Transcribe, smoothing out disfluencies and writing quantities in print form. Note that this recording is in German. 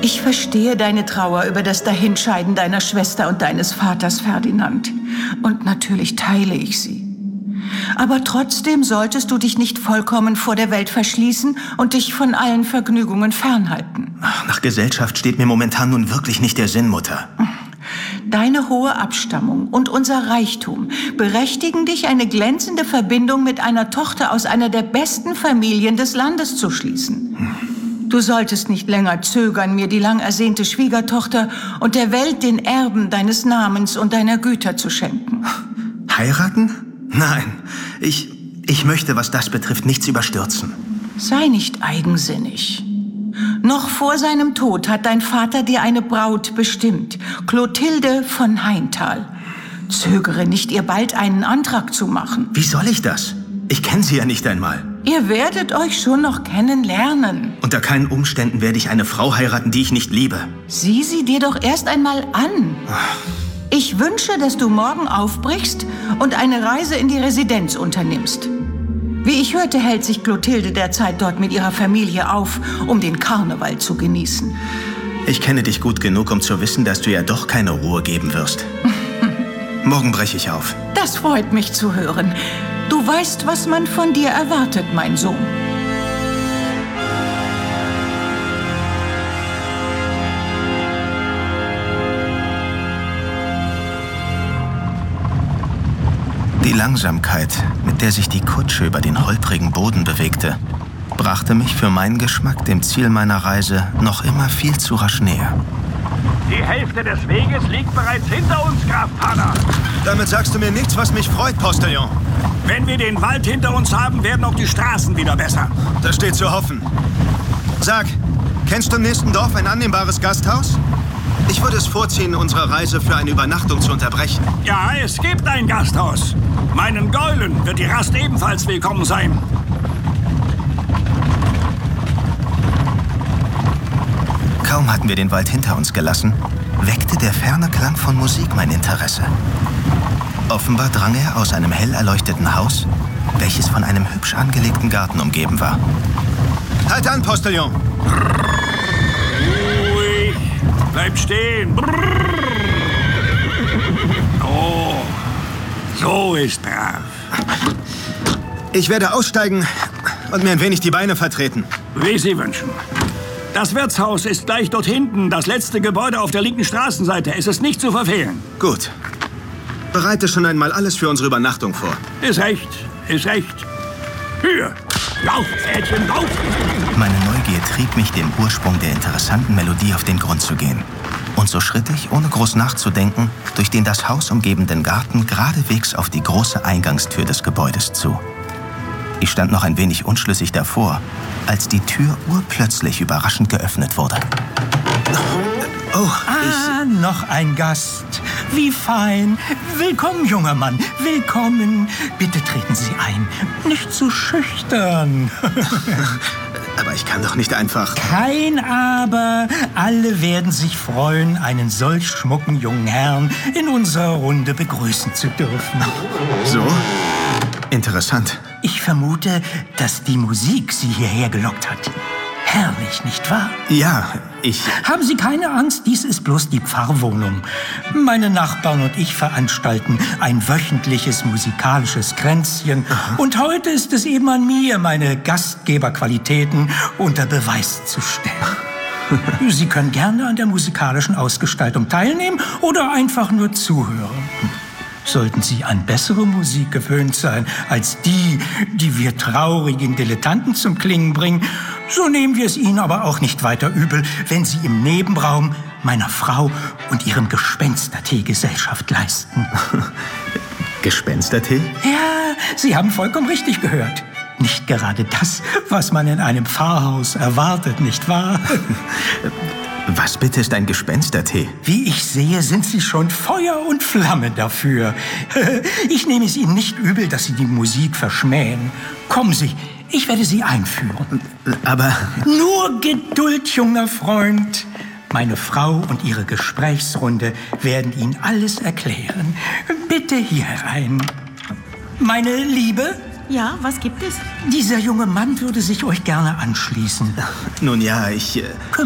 Ich verstehe deine Trauer über das Dahinscheiden deiner Schwester und deines Vaters, Ferdinand. Und natürlich teile ich sie. Aber trotzdem solltest du dich nicht vollkommen vor der Welt verschließen und dich von allen Vergnügungen fernhalten. Nach Gesellschaft steht mir momentan nun wirklich nicht der Sinn, Mutter. Deine hohe Abstammung und unser Reichtum berechtigen dich, eine glänzende Verbindung mit einer Tochter aus einer der besten Familien des Landes zu schließen. Du solltest nicht länger zögern, mir die lang ersehnte Schwiegertochter und der Welt den Erben deines Namens und deiner Güter zu schenken. Heiraten? Nein, ich möchte, was das betrifft, nichts überstürzen. Sei nicht eigensinnig. Noch vor seinem Tod hat dein Vater dir eine Braut bestimmt, Clotilde von Haintal. Zögere nicht, ihr bald einen Antrag zu machen. Wie soll ich das? Ich kenne sie ja nicht einmal. Ihr werdet euch schon noch kennenlernen. Unter keinen Umständen werde ich eine Frau heiraten, die ich nicht liebe. Sieh sie dir doch erst einmal an. Ich wünsche, dass du morgen aufbrichst und eine Reise in die Residenz unternimmst. Wie ich hörte, hält sich Clotilde derzeit dort mit ihrer Familie auf, um den Karneval zu genießen. Ich kenne dich gut genug, um zu wissen, dass du ja doch keine Ruhe geben wirst. Morgen breche ich auf. Das freut mich zu hören. Du weißt, was man von dir erwartet, mein Sohn. Die Langsamkeit, mit der sich die Kutsche über den holprigen Boden bewegte, brachte mich für meinen Geschmack dem Ziel meiner Reise noch immer viel zu rasch näher. Die Hälfte des Weges liegt bereits hinter uns, Graf Pana. Damit sagst du mir nichts, was mich freut, Postillon. Wenn wir den Wald hinter uns haben, werden auch die Straßen wieder besser. Das steht zu hoffen. Sag, kennst du im nächsten Dorf ein annehmbares Gasthaus? Ich würde es vorziehen, unsere Reise für eine Übernachtung zu unterbrechen. Ja, es gibt ein Gasthaus. Meinen Gäulen wird die Rast ebenfalls willkommen sein. Kaum hatten wir den Wald hinter uns gelassen, weckte der ferne Klang von Musik mein Interesse. Offenbar drang er aus einem hell erleuchteten Haus, welches von einem hübsch angelegten Garten umgeben war. Halt an, Postillon! Ruhig! Bleib stehen! Oh, so ist brav. Ich werde aussteigen und mir ein wenig die Beine vertreten. Wie Sie wünschen. Das Wirtshaus ist gleich dort hinten, das letzte Gebäude auf der linken Straßenseite. Es ist nicht zu verfehlen. Gut. Bereite schon einmal alles für unsere Übernachtung vor. Ist recht, ist recht. Hier, lauf, Pferdchen, lauf! Meine Neugier trieb mich, dem Ursprung der interessanten Melodie auf den Grund zu gehen. Und so schritt ich, ohne groß nachzudenken, durch den das Haus umgebenden Garten geradewegs auf die große Eingangstür des Gebäudes zu. Ich stand noch ein wenig unschlüssig davor, als die Tür urplötzlich überraschend geöffnet wurde. Noch ein Gast. Wie fein. Willkommen, junger Mann. Willkommen. Bitte treten Sie ein. Nicht so schüchtern. Aber ich kann doch nicht einfach... Kein Aber. Alle werden sich freuen, einen solch schmucken jungen Herrn in unserer Runde begrüßen zu dürfen. So? Interessant. Ich vermute, dass die Musik Sie hierher gelockt hat. Herrlich, nicht wahr? Ja, Haben Sie keine Angst, dies ist bloß die Pfarrwohnung. Meine Nachbarn und ich veranstalten ein wöchentliches musikalisches Kränzchen. Und heute ist es eben an mir, meine Gastgeberqualitäten unter Beweis zu stellen. Sie können gerne an der musikalischen Ausgestaltung teilnehmen oder einfach nur zuhören. Sollten Sie an bessere Musik gewöhnt sein als die wir traurigen Dilettanten zum Klingen bringen, so nehmen wir es Ihnen aber auch nicht weiter übel, wenn Sie im Nebenraum meiner Frau und ihrem Gespenstertee Gesellschaft leisten. Gespenstertee? Ja, Sie haben vollkommen richtig gehört. Nicht gerade das, was man in einem Pfarrhaus erwartet, nicht wahr? Was bitte ist ein Gespenstertee? Wie ich sehe, sind Sie schon Feuer und Flamme dafür. Ich nehme es Ihnen nicht übel, dass Sie die Musik verschmähen. Kommen Sie, ich werde Sie einführen. Aber... Nur Geduld, junger Freund. Meine Frau und ihre Gesprächsrunde werden Ihnen alles erklären. Bitte hier herein. Meine Liebe? Ja, was gibt es? Dieser junge Mann würde sich euch gerne anschließen. Nun ja, ich...